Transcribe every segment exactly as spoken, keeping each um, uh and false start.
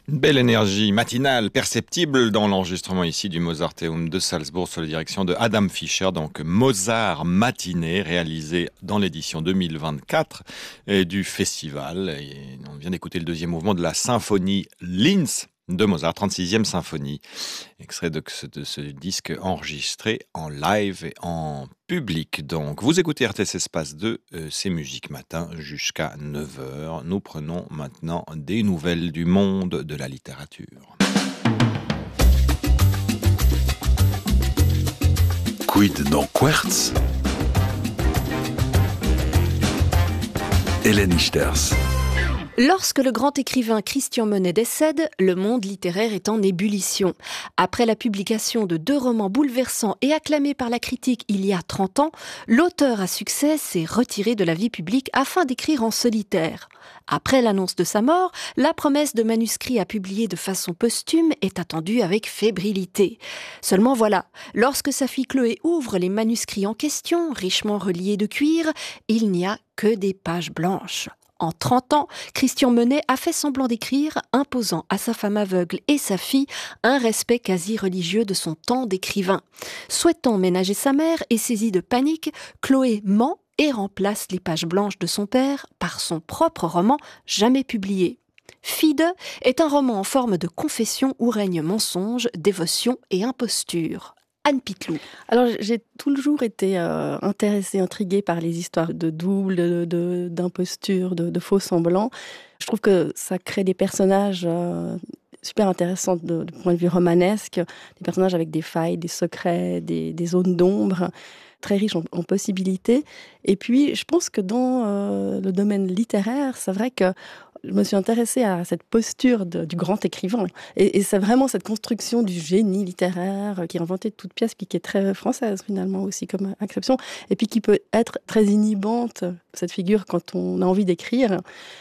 Une belle énergie matinale perceptible dans l'enregistrement ici du Mozarteum de Salzbourg sous la direction de Adam Fischer, donc Mozart Matinée, réalisé dans l'édition deux mille vingt-quatre et du festival. Et on vient d'écouter le deuxième mouvement de la symphonie Linz de Mozart, trente-sixième symphonie, extrait de ce, de ce disque enregistré en live et en public. Donc, vous écoutez R T S Espace deux, euh, c'est Musique Matin jusqu'à neuf heures. Nous prenons maintenant des nouvelles du monde de la littérature. Quid dans Quartz? Hélène Ichters. Lorsque le grand écrivain Christian Monet décède, le monde littéraire est en ébullition. Après la publication de deux romans bouleversants et acclamés par la critique il y a trente ans, l'auteur à succès s'est retiré de la vie publique afin d'écrire en solitaire. Après l'annonce de sa mort, la promesse de manuscrits à publier de façon posthume est attendue avec fébrilité. Seulement voilà, lorsque sa fille Chloé ouvre les manuscrits en question, richement reliés de cuir, il n'y a que des pages blanches. En trente ans, Christian Monet a fait semblant d'écrire, imposant à sa femme aveugle et sa fille un respect quasi religieux de son temps d'écrivain. Souhaitant ménager sa mère et saisie de panique, Chloé ment et remplace les pages blanches de son père par son propre roman jamais publié. Fille de est un roman en forme de confession où règne mensonge, dévotion et imposture. Anne Pitlou. Alors, j'ai toujours été euh, intéressée, intriguée par les histoires de double, de, de, d'imposture, de, de faux semblants. Je trouve que ça crée des personnages euh, super intéressants de, de point de vue romanesque, des personnages avec des failles, des secrets, des, des zones d'ombre, très riches en, en possibilités. Et puis, je pense que dans euh, le domaine littéraire, c'est vrai que je me suis intéressée à cette posture de, du grand écrivain. Et, et c'est vraiment cette construction du génie littéraire qui est inventé de toutes pièces, puis qui est très française finalement aussi comme acception, et puis qui peut être très inhibante, cette figure, quand on a envie d'écrire.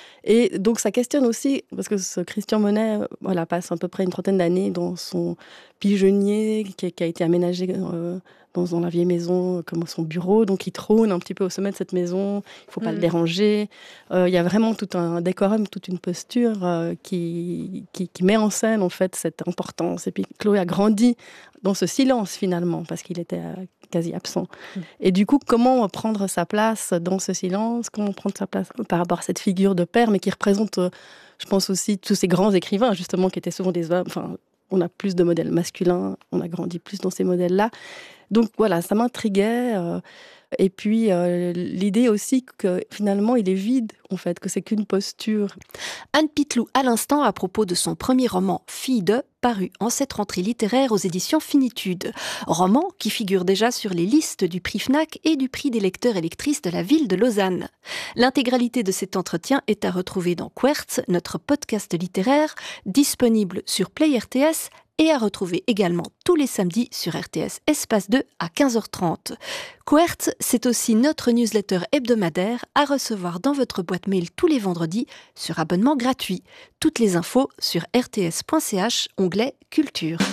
Et donc ça questionne aussi, parce que ce Christian Monet voilà, passe à peu près une trentaine d'années dans son pigeonnier qui, qui a été aménagé euh, dans, dans la vieille maison comme son bureau, donc il trône un petit peu au sommet de cette maison, il ne faut pas mmh. le déranger. Euh, il y a vraiment tout un décorum, toute une posture euh, qui, qui, qui met en scène en fait cette importance. Et puis Chloé a grandi dans ce silence finalement, parce qu'il était euh, quasi absent. Mmh. Et du coup, comment prendre sa place dans ce silence, comment prendre sa place par rapport à cette figure de père, mais qui représente, euh, je pense aussi, tous ces grands écrivains, justement, qui étaient souvent des hommes. Enfin, on a plus de modèles masculins, on a grandi plus dans ces modèles-là. Donc voilà, ça m'intriguait. Euh, et puis, euh, l'idée aussi que finalement, il est vide, en fait, que c'est qu'une posture. Anne Pitlou, à l'instant, à propos de son premier roman « Fille de », paru en cette rentrée littéraire aux éditions Finitude. Roman qui figure déjà sur les listes du prix Fnac et du prix des lecteurs et lectrices de la ville de Lausanne. L'intégralité de cet entretien est à retrouver dans Quartz, notre podcast littéraire, disponible sur Play R T S et à retrouver également tous les samedis sur R T S Espace deux à quinze heures trente. Quartz, c'est aussi notre newsletter hebdomadaire à recevoir dans votre boîte mail tous les vendredis sur abonnement gratuit. Toutes les infos sur r t s point c h, onglet Culture.